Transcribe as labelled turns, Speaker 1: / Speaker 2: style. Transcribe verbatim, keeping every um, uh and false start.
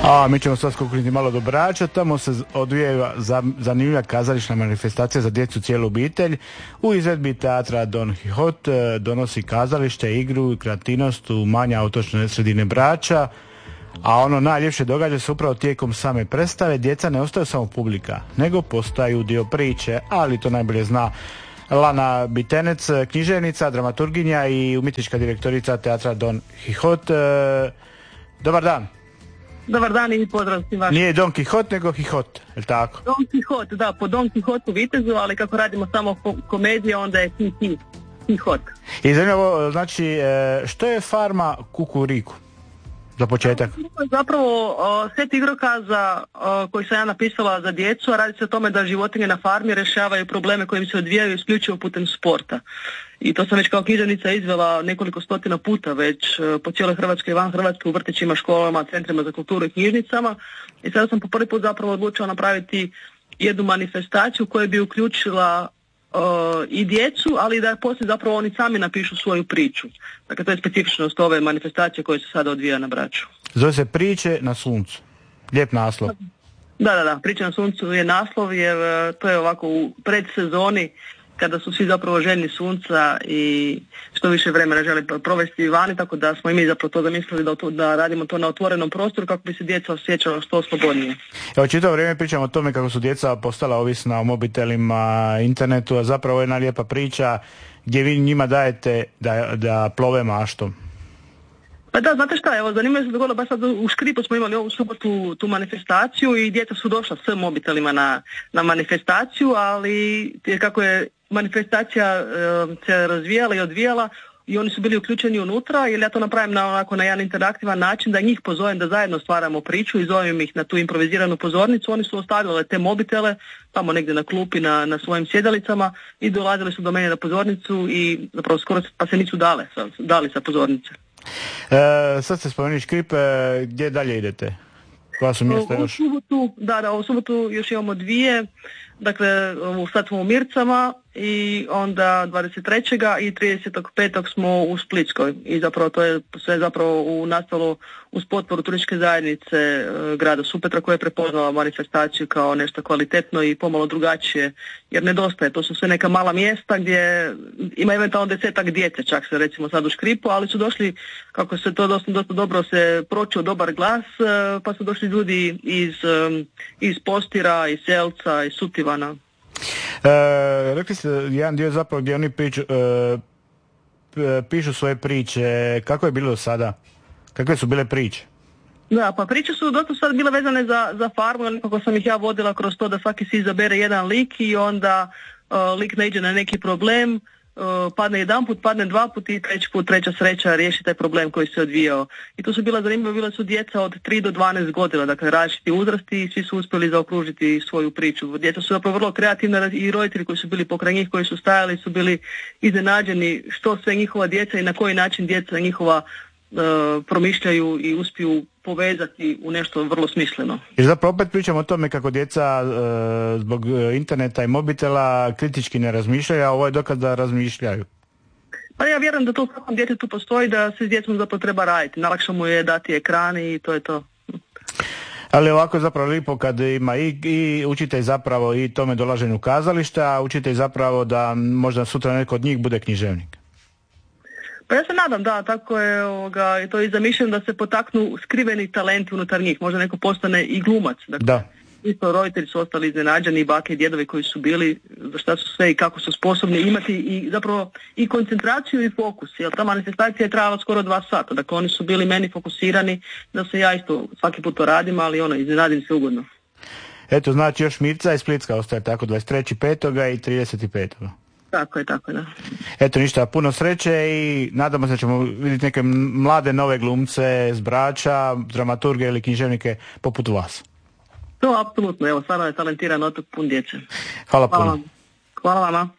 Speaker 1: A mi ćemo sad skoknuti malo do Brača, tamo se odvija zanimljiva kazališna manifestacija za djecu cijelu obitelj. U izvedbi teatra Don Quixote donosi kazalište, igru i kreativnost u manje otočne sredine Brača, a ono najljepše događa se upravo tijekom same predstave. Djeca ne ostaju samo publika, nego postaju dio priče, ali to najbolje zna Lana Bitenec, književnica, dramaturginja i umjetnička direktorica teatra Don Quixote. Dobar dan.
Speaker 2: Dobar dan i pozdrav svim vašim.
Speaker 1: Nije Don Quixote, nego Quixote, je li tako?
Speaker 2: Don Quixote, da, po Don Quixote Vitezu, ali kako radimo samo komedije, onda je Quixote.
Speaker 1: I zanimljivo, znači, što je farma Kukuriku? Za početak.
Speaker 2: Zapravo set igrokaza koji sam ja napisala za djecu, a radi se o tome da životinje na farmi rješavaju probleme kojim se odvijaju isključivo putem sporta. I to sam već kao književnica izvela nekoliko stotina puta već po cijeloj Hrvatskoj i van Hrvatske, u vrtićima, školama, centrima za kulturu i knjižnicama. I sada sam po prvi put zapravo odlučila napraviti jednu manifestaciju koja bi uključila Uh, i djecu, ali da poslije zapravo oni sami napišu svoju priču. Dakle, to je specifičnost ove manifestacije koje se sada odvija na Braču.
Speaker 1: Zove se Priče na suncu. Lijep naslov.
Speaker 2: Da, da, da. Priče na suncu je naslov jer uh, to je ovako u predsezoni kada su svi zapravo željni sunca i što više vremena žele provesti vani, tako da smo i mi zapravo to zamislili da, to, da radimo to na otvorenom prostoru kako bi se djeca osjećala što slobodnije.
Speaker 1: Evo, čitavo vrijeme pričamo o tome kako su djeca postala ovisna o mobitelima, internetu, a zapravo je jedna lijepa priča gdje vi njima dajete da, da plove maštom.
Speaker 2: Pa da, znate šta, evo, zanimljivo se dogodilo, baš sad u Škripu smo imali ovu subotu tu manifestaciju i djeca su došla s mobitelima na, na manifestaciju, ali kako je manifestacija e, se razvijala i odvijala i oni su bili uključeni unutra, jer ja to napravim na, onako, na jedan interaktivan način da njih pozovem da zajedno stvaramo priču i zovem ih na tu improviziranu pozornicu. Oni su ostavljali te mobitele tamo negdje na klupi na, na svojim sjedalicama i dolazili su do mene na pozornicu i zapravo skoro pa se nisu dale, dali sa pozornice.
Speaker 1: E, sad ste spomenuli Škrip, e, gdje dalje idete? Koja su mjesta još?
Speaker 2: U subotu, da, da, u subotu još imamo dvije, dakle sad smo u Mircama i onda dvadeset trećeg i tridesetog petog smo u Splitskoj i zapravo to je sve zapravo u nastalo uz potporu turističke zajednice e, grada Supetra koja je prepoznala manifestaciju kao nešto kvalitetno i pomalo drugačije jer nedostaje, to su sve neka mala mjesta gdje ima eventualno desetak djece čak se recimo sad u Škripu, ali su došli kako se to dosta, dosta dobro se pročuo dobar glas e, pa su došli ljudi iz, e, iz Postira, iz Selca, iz Sutivana.
Speaker 1: E, rekli ste jedan dio zapravo gdje oni priču, e, pišu svoje priče, kako je bilo do sada? Kakve su bile priče?
Speaker 2: Da, pa priče su dosta sad bile vezane za, za farmu, kako sam ih ja vodila kroz to da svaki si izabere jedan lik i onda uh, lik naiđe na neki problem, uh, padne jedan put, padne dva put i treći put, treća sreća riješi taj problem koji se odvijao. I tu su bila zanimljiva, bila su djeca od tri do dvanaest godina, dakle različiti uzrasti i svi su uspjeli zaokružiti svoju priču. Djeca su zapravo vrlo kreativna i roditelji koji su bili pokraj njih, koji su stajali, su bili iznenađeni što sve njihova djeca i na koji način djeca njihova Uh, promišljaju i uspiju povezati u nešto vrlo smisleno.
Speaker 1: Jer zapravo opet pričamo o tome kako djeca uh, zbog interneta i mobitela kritički ne razmišljaju, a ovo je dokaz da razmišljaju.
Speaker 2: Pa ja vjerujem da to u svakom djetetu postoji, da se s djecom zapravo treba raditi. Najlakše mu je dati ekran i to je to.
Speaker 1: Ali ovako je zapravo lipo kad ima i, i učitelj zapravo i tome dolaženju kazališta, a učitelj zapravo da možda sutra neko od njih bude književnik.
Speaker 2: Pa ja se nadam, da, tako je ovoga, to je zamišljeno da se potaknu skriveni talenti unutar njih, možda neko postane i glumac. Dakle,
Speaker 1: da.
Speaker 2: Isto roditelji su ostali iznenađeni i bake i djedovi koji su bili, za šta su sve i kako su sposobni imati i zapravo i koncentraciju i fokus, jer ta manifestacija je trajala skoro dva sata, dakle oni su bili meni fokusirani da se ja isto svaki put to radim, ali ono, iznenadim se ugodno.
Speaker 1: Eto, znači još Mirca i Splitska ostaje tako dvadeset trećeg petog i trideset petog
Speaker 2: Tako je, tako je, da.
Speaker 1: Eto, ništa, puno sreće i nadamo se da ćemo vidjeti neke mlade nove glumce s Brača, dramaturge ili književnike poput vas.
Speaker 2: To apsolutno, evo, stvarno je talentiran otok pun djece.
Speaker 1: Hvala, Hvala puno.
Speaker 2: Vam. Hvala vama.